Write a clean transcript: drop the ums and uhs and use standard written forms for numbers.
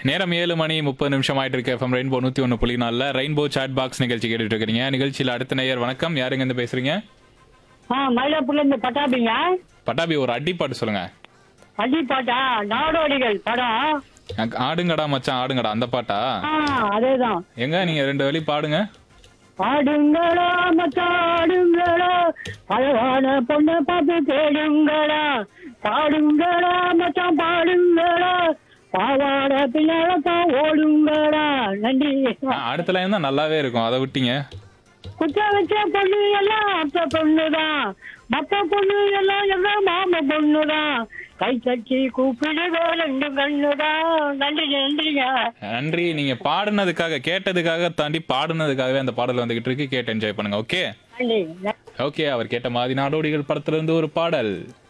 நேரம் 7:30 ஆயிட்டு இருக்கு. FM rainbow 101.4 rainbow chat box நிகழ்ச்சி கேட்டுட்டு இருக்கீங்க. நிகழ்ச்சியில் அடுத்த நேயர் வணக்கம். யாருங்க இருந்து பேசுறீங்க? மயிலாப்பூர்ல இருந்து பட்டாபிங்க. பட்டாபி, ஒரு அடி பாட்டு சொல்லுங்க. அடிப்பாட்டா? நாடோடிகள் படம். ஆடுங்கடா மச்சான் ஆடுங்கடா, அந்த பாட்டா? அதேதான். எங்க நீங்க 2 வழி பாடுங்க. ஆடுங்களா மச்சான் ஆடுங்களா, அழகான பொண்ணை பார்த்து தேடுங்களா, பாடுங்களா மச்சான் பாடுங்களா, பாவாட பிள்ளைதான் ஓடுங்களா. நன்றி. அடுத்த லைன் தான் நல்லாவே இருக்கும், அதை விட்டீங்க. குத்த வச்ச பொண்ணு எல்லாம் அத்த பொண்ணுதான், மத்த பொண்ணு எல்லாம் மாம பொண்ணுதான், கை தட்டி கூப்பிடுதோ ரெண்டு கண்ணுதான். நன்றி நன்றிங்க. நன்றி. நீங்க பாடுனதுக்காக, கேட்டதுக்காக தாண்டி பாடுனதுக்காகவே அந்த பாடல் வந்துகிட்டு இருக்கு. கேட்டு என்ஜாய் பண்ணுங்க. ஓகே நன்றி. ஓகே. அவர் கேட்ட மாதிரி நாடோடிகள் படத்துல இருந்து ஒரு பாடல்.